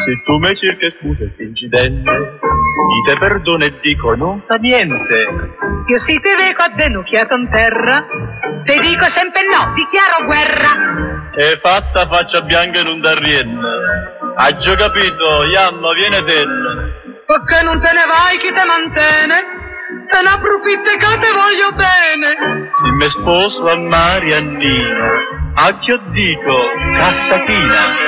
Se tu mi cerchi scusa e incidente, io te perdono e dico non fa niente. Io si te vedo addenucchiato in terra, te dico sempre no, dichiaro guerra. E fatta faccia bianca e non da rienna. Hai già capito, Yamma, viene te. Perché non te ne vai chi te mantiene? Te ne approfitti che te voglio bene. Se mi sposo a Mariannina, a che dico, cassatina.